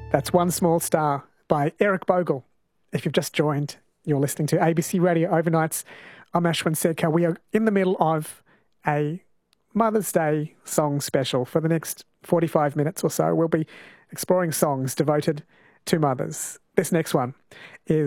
That's One Small Star by Eric Bogle. If you've just joined, you're listening to ABC Radio Overnights. I'm Ashwin Sedkar. We are in the middle of a Mother's Day song special. For the next 45 minutes or so, we'll be exploring songs devoted to mothers. This next one is